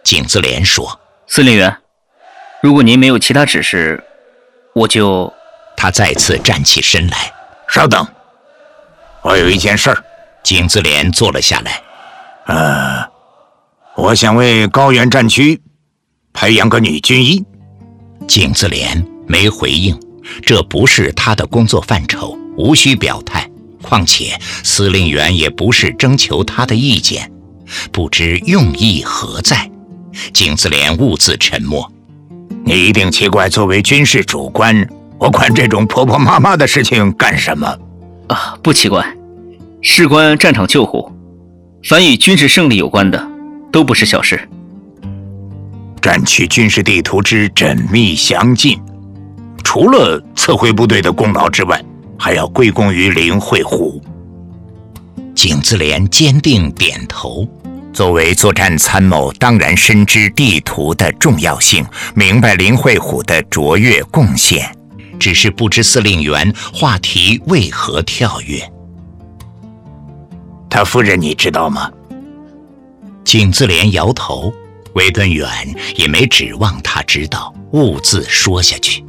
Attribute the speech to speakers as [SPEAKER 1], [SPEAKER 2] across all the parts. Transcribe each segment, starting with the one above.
[SPEAKER 1] 景自怜说：
[SPEAKER 2] 司令员，如果您没有其他指示，我就……
[SPEAKER 1] 他再次站起身来。
[SPEAKER 3] 稍等，我有一件事儿。
[SPEAKER 1] 景自怜坐了下来。
[SPEAKER 3] 我想为高原战区培养个女军医。
[SPEAKER 1] 景自怜没回应，这不是他的工作范畴，无需表态。况且司令员也不是征求他的意见，不知用意何在。景自怜兀自沉默。
[SPEAKER 3] 你一定奇怪，作为军事主官，我管这种婆婆妈妈的事情干什么？
[SPEAKER 2] 不奇怪，事关战场救护，凡与军事胜利有关的，都不是小事。
[SPEAKER 3] 战区军事地图之缜密详尽，除了测绘部队的功劳之外，还要归功于林慧虎。
[SPEAKER 1] 景自怜坚定点头。
[SPEAKER 3] 作为作战参谋，当然深知地图的重要性，明白林慧虎的卓越贡献，
[SPEAKER 1] 只是不知司令员话题为何跳跃。
[SPEAKER 3] 他夫人你知道吗？
[SPEAKER 1] 景自怜摇头，韦敦远也没指望他知道，兀自说下去。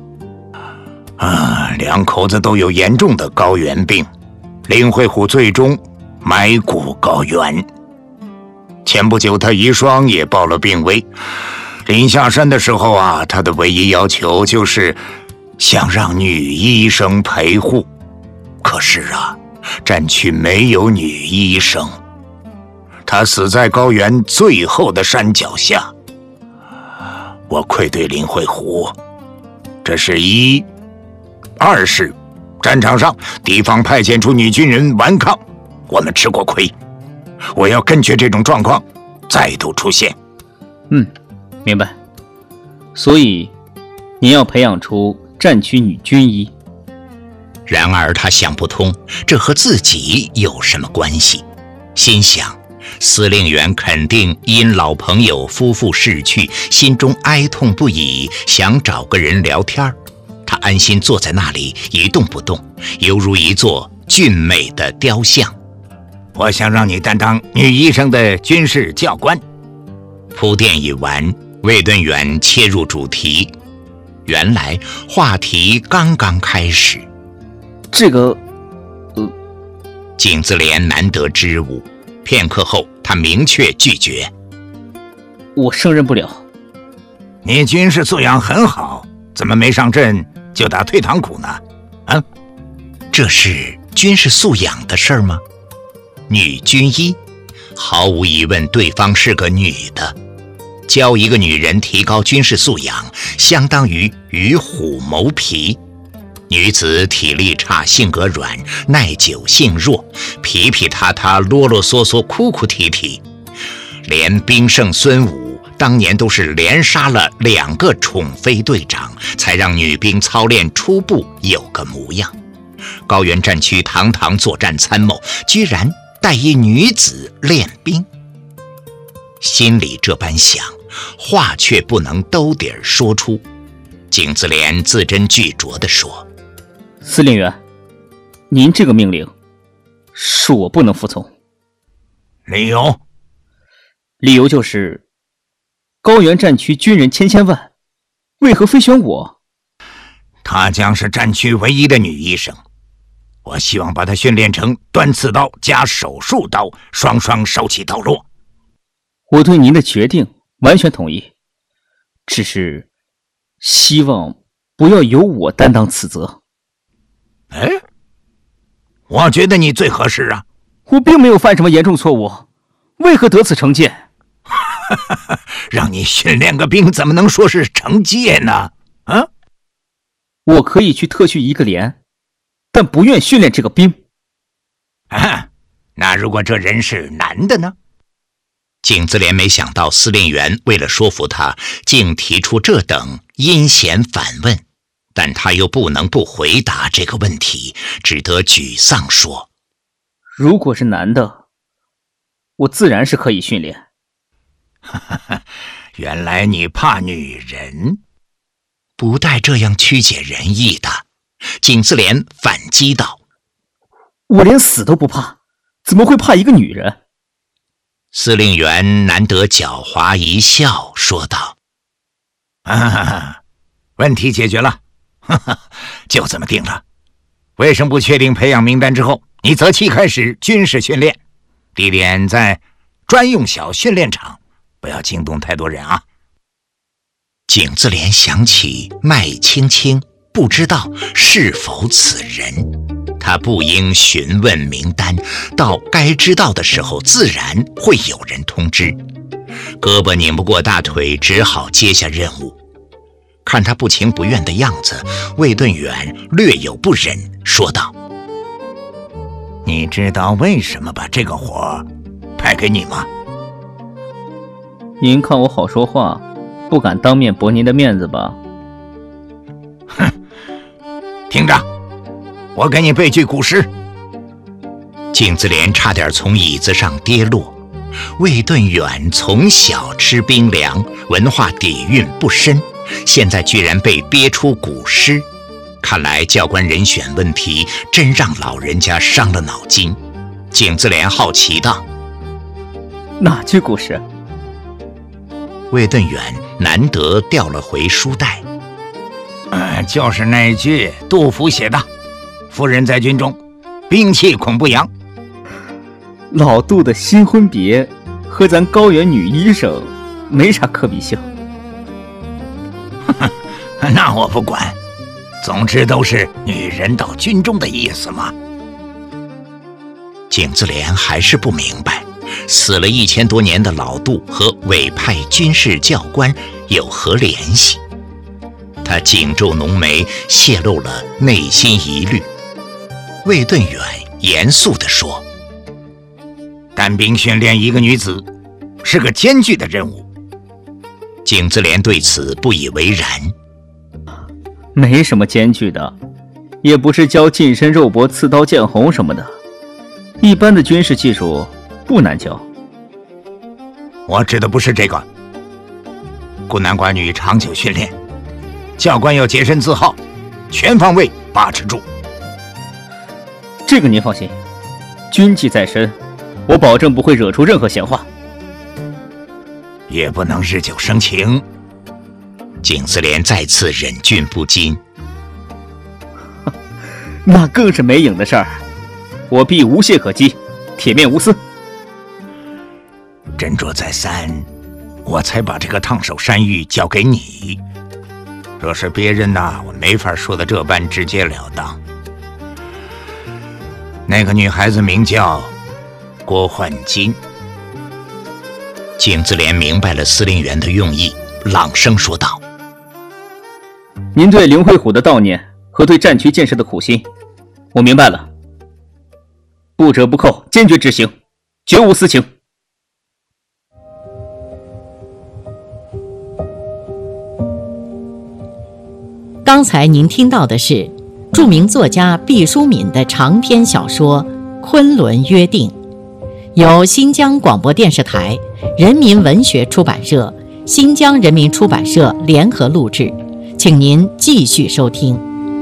[SPEAKER 3] 两口子都有严重的高原病，林慧虎最终埋骨高原。前不久他遗孀也报了病危，临下山的时候他的唯一要求就是想让女医生陪护。可是战区没有女医生，她死在高原最后的山脚下。我愧对林慧虎，这是一。二是战场上敌方派遣出女军人顽抗，我们吃过亏。我要根绝这种状况再度出现。
[SPEAKER 2] 明白。所以您要培养出战区女军医。
[SPEAKER 1] 然而他想不通，这和自己有什么关系？心想，司令员肯定因老朋友夫妇逝去，心中哀痛不已，想找个人聊天。他安心坐在那里一动不动，犹如一座俊美的雕像。
[SPEAKER 3] 我想让你担当女医生的军事教官。
[SPEAKER 1] 铺垫已完，魏敦远切入主题。原来话题刚刚开始。
[SPEAKER 2] 这个
[SPEAKER 1] 景自怜难得支吾，片刻后他明确拒绝。
[SPEAKER 2] 我胜任不了。
[SPEAKER 3] 你军事素养很好，怎么没上阵就打退堂鼓呢？
[SPEAKER 1] 这是军事素养的事吗？女军医，毫无疑问对方是个女的。教一个女人提高军事素养，相当于与虎谋皮。女子体力差，性格软，耐久性弱，皮皮塌塌，啰啰嗦嗦，哭哭啼啼。连兵圣孙武当年都是连杀了2个宠妃队长，才让女兵操练初步有个模样。高原战区堂堂作战参谋，居然带一女子练兵。心里这般想，话却不能兜底儿说出。景自怜字斟句酌地说：
[SPEAKER 2] 司令员，您这个命令恕我不能服从。
[SPEAKER 3] 理由？
[SPEAKER 2] 理由就是高原战区军人千万，为何非选我？
[SPEAKER 3] 她将是战区唯一的女医生，我希望把她训练成端刺刀加手术刀，双双手起刀落。
[SPEAKER 2] 我对您的决定完全同意，只是希望不要由我担当此责。
[SPEAKER 3] 我觉得你最合适啊。
[SPEAKER 2] 我并没有犯什么严重错误，为何得此成见？
[SPEAKER 3] 让你训练个兵，怎么能说是惩戒呢？
[SPEAKER 2] 我可以去特训一个连，但不愿训练这个兵。
[SPEAKER 3] 那如果这人是男的呢？
[SPEAKER 1] 景自怜没想到司令员为了说服他，竟提出这等阴险反问，但他又不能不回答这个问题，只得沮丧说：
[SPEAKER 2] 如果是男的，我自然是可以训练。
[SPEAKER 3] 原来你怕女人？
[SPEAKER 1] 不带这样曲解人意的。景自怜反击道：
[SPEAKER 2] 我连死都不怕，怎么会怕一个女人？
[SPEAKER 1] 司令员难得狡猾一笑，说道：“
[SPEAKER 3] 问题解决了，就这么定了。卫生部确定培养名单之后，你择期开始军事训练，地点在专用小训练场，不要惊动太多人啊。”
[SPEAKER 1] 景自怜想起麦青青，不知道是否此人，他不应询问名单，到该知道的时候自然会有人通知。胳膊拧不过大腿，只好接下任务。看他不情不愿的样子，魏顿远略有不忍，说道：“
[SPEAKER 3] 你知道为什么把这个活派给你吗？”
[SPEAKER 2] 您看我好说话，不敢当面驳您的面子吧？
[SPEAKER 3] 哼，听着，我给你背句古诗。
[SPEAKER 1] 景自怜差点从椅子上跌落。魏顿远从小吃冰凉，文化底蕴不深，现在居然被憋出古诗，看来教官人选问题真让老人家伤了脑筋。景自怜好奇道：“
[SPEAKER 2] 哪句古诗？”
[SPEAKER 1] 魏顿远难得调了回书袋。
[SPEAKER 3] 就是那句杜甫写的：“夫人在军中，兵器恐不扬。”
[SPEAKER 2] 老杜的新婚别和咱高原女医生没啥可比性。
[SPEAKER 3] 那我不管，总之都是女人到军中的意思嘛。
[SPEAKER 1] 景自怜还是不明白，死了1000多年的老杜和委派军事教官有何联系。他紧皱浓眉，泄露了内心疑虑。魏顿远严肃地说：“
[SPEAKER 3] 单兵训练一个女子是个艰巨的任务。”
[SPEAKER 1] 景自怜对此不以为然。
[SPEAKER 2] 没什么艰巨的，也不是教近身肉搏、刺刀见红什么的，一般的军事技术不难教。
[SPEAKER 3] 我指的不是这个，孤男寡女长久训练，教官要洁身自好，全方位把持住。
[SPEAKER 2] 这个您放心，军纪在身，我保证不会惹出任何闲话。
[SPEAKER 3] 也不能日久生情。
[SPEAKER 1] 景自怜再次忍俊不禁。
[SPEAKER 2] 那更是没影的事儿，我必无懈可击，铁面无私。
[SPEAKER 3] 斟酌再三，我才把这个烫手山芋交给你。若是别人呐，我没法说的这般直截了当。那个女孩子名叫郭焕金。
[SPEAKER 1] 景自怜明白了司令员的用意，朗声说道：“
[SPEAKER 2] 您对林慧虎的悼念和对战区建设的苦心，我明白了。不折不扣，坚决执行，绝无私情。”
[SPEAKER 4] 刚才您听到的是著名作家毕淑敏的长篇小说《昆仑约定》，由新疆广播电视台、人民文学出版社、新疆人民出版社联合录制，请您继续收听。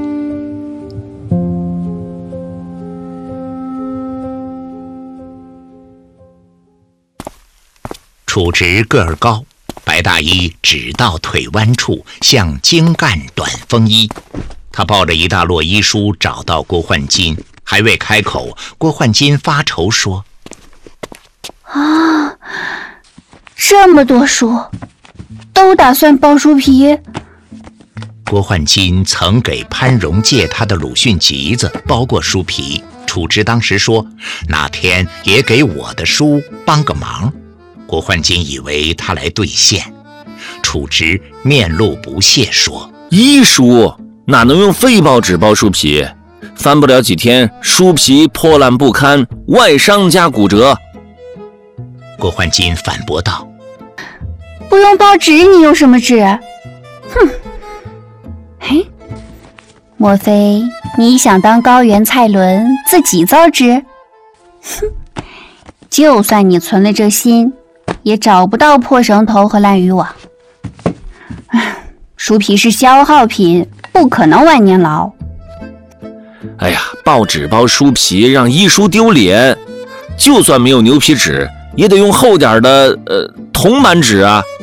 [SPEAKER 1] 楚直个儿高，白大衣只到腿弯处，像精干短风衣。他抱着一大摞医书找到郭焕金，还未开口，郭焕金发愁说：“
[SPEAKER 5] 啊，这么多书，都打算包书皮。”
[SPEAKER 1] 郭焕金曾给潘荣借他的鲁迅集子包过书皮，楚直当时说哪天也给我的书帮个忙。郭焕金以为他来兑现，楚直面露不屑说：“
[SPEAKER 6] 医书哪能用废报纸包书皮？翻不了几天，书皮破烂不堪，外伤加骨折。”
[SPEAKER 1] 郭焕金反驳道：“
[SPEAKER 5] 不用包纸，你用什么纸？哼！嘿，莫非你想当高原蔡伦，自己造纸？哼！就算你存了这心，也找不到破绳头和烂渔网。书皮是消耗品，不可能万年牢。”
[SPEAKER 6] 哎呀，报纸包书皮让医书丢脸，就算没有牛皮纸， 也得用厚点的铜版纸啊。